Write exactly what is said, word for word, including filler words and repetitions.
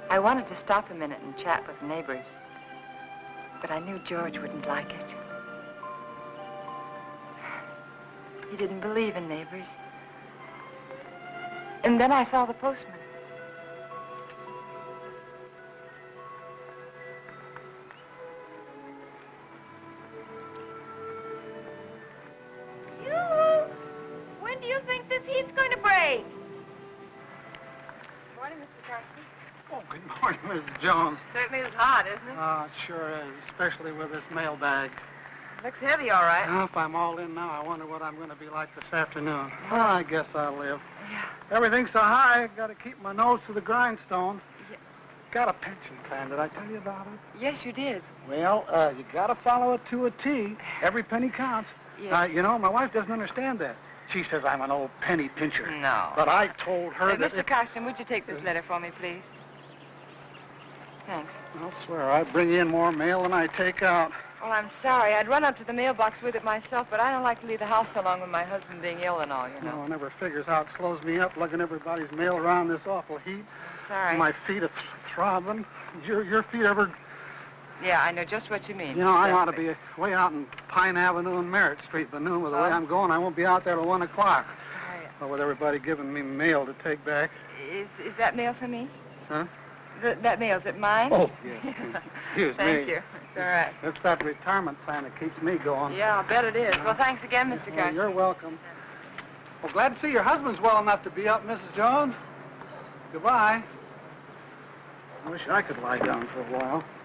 I wanted to stop a minute and chat with the neighbors, but I knew George wouldn't like it. He didn't believe in neighbors. And then I saw the postman. When do you think this heat's going to break? Morning, Mister Carson. Oh, good morning, Missus Jones. Certainly is hot, isn't it? Oh, it sure is, especially with this mailbag. Looks heavy, all right. Now, if I'm all in now, I wonder what I'm going to be like this afternoon. Well, I guess I'll live. Yeah. Everything's so high, I've got to keep my nose to the grindstone. Yeah. Got a pension plan. Did I tell you about it? Yes, you did. Well, uh, you got to follow it to a T. Every penny counts. Yes. Uh, you know, my wife doesn't understand that. She says I'm an old penny pincher. No. But I told her Uh, that... Mister it- Carson, would you take this letter for me, please? Thanks. I'll swear, I bring in more mail than I take out. Well, I'm sorry. I'd run up to the mailbox with it myself, but I don't like to leave the house so long with my husband being ill and all, you know. No one ever figures how it slows me up lugging everybody's mail around this awful heat. Sorry. My feet are th- throbbing. Your your feet ever... Yeah, I know just what you mean. You know, I ought to Exactly. be way out in Pine Avenue and Merritt Street by noon. With the way Oh. I'm going, I won't be out there till one o'clock. Sorry. Well, with everybody giving me mail to take back. Is, is that mail for me? Huh? Th that mail, is it mine? Oh, yes. Excuse Thank me. you. It's all right. It's that retirement plan that keeps me going. Yeah, I bet it is. Well, thanks again, Mister Well, Carson. you're welcome. Well, glad to see your husband's well enough to be up, Missus Jones. Goodbye. I wish I could lie down for a while.